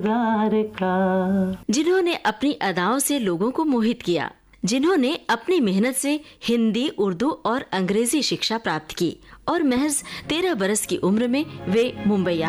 जिन्होंने अपनी अदाओं से लोगों को मोहित किया, जिन्होंने अपनी मेहनत से हिंदी, उर्दू और अंग्रेजी शिक्षा प्राप्त की और महज 13 बरस की उम्र में वे मुंबई आ